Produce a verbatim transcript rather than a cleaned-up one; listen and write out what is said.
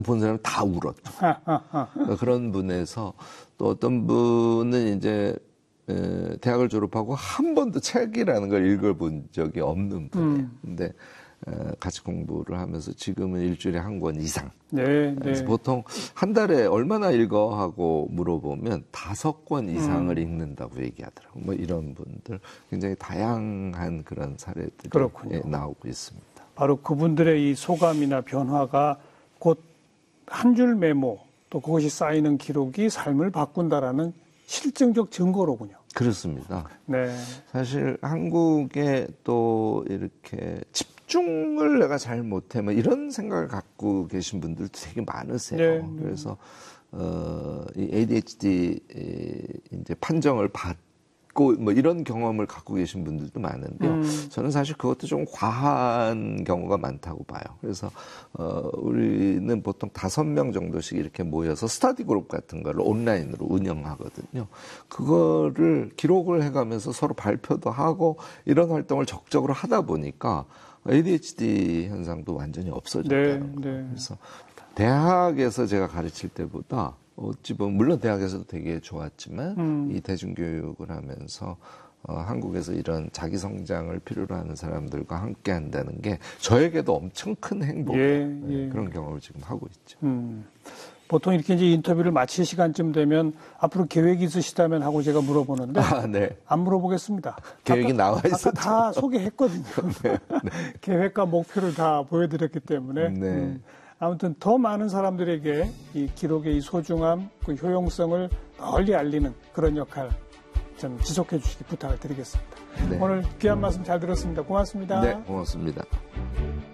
본 사람 다 울었죠. 그러니까 그런 분에서 또 어떤 분은 이제 에, 대학을 졸업하고 한 번도 책이라는 걸 읽어본 적이 없는 분이에요. 음. 근데 에, 같이 공부를 하면서 지금은 일주일에 한 권 이상. 네, 그래서 네. 보통 한 달에 얼마나 읽어 하고 물어보면 다섯 권 이상을 음. 읽는다고 얘기하더라고요. 뭐 이런 분들 굉장히 다양한 그런 사례들이 예, 나오고 있습니다. 바로 그분들의 이 소감이나 변화가 곧 한 줄 메모 또 그것이 쌓이는 기록이 삶을 바꾼다라는 실증적 증거로군요. 그렇습니다. 네. 사실 한국에 또 이렇게 집중을 내가 잘 못해 뭐 이런 생각을 갖고 계신 분들도 되게 많으세요. 네, 네. 그래서 어, 이 에이디에이치디 이제 판정을 받고 뭐 이런 경험을 갖고 계신 분들도 많은데요. 음. 저는 사실 그것도 좀 과한 경우가 많다고 봐요. 그래서 어, 우리는 보통 다섯 명 정도씩 이렇게 모여서 스터디 그룹 같은 걸 온라인으로 운영하거든요. 그거를 기록을 해가면서 서로 발표도 하고 이런 활동을 적극적으로 하다 보니까 에이디에이치디 현상도 완전히 없어졌다는 네, 거예요. 네. 그래서 대학에서 제가 가르칠 때보다 어찌 보면 물론 대학에서도 되게 좋았지만 음. 이 대중교육을 하면서 어, 한국에서 이런 자기 성장을 필요로 하는 사람들과 함께 한다는 게 저에게도 엄청 큰 행복이에요. 예, 예. 네, 그런 경험을 지금 하고 있죠. 음. 보통 이렇게 이제 인터뷰를 마칠 시간쯤 되면 앞으로 계획이 있으시다면 하고 제가 물어보는데 아, 네. 안 물어보겠습니다. 계획이 아까, 나와 있었죠. 아까 다 소개했거든요. 네, 네. 계획과 목표를 다 보여드렸기 때문에 네. 음. 아무튼 더 많은 사람들에게 이 기록의 이 소중함, 그 효용성을 널리 알리는 그런 역할 좀 지속해 주시기 부탁을 드리겠습니다. 네. 오늘 귀한 말씀 잘 들었습니다. 고맙습니다. 네, 고맙습니다.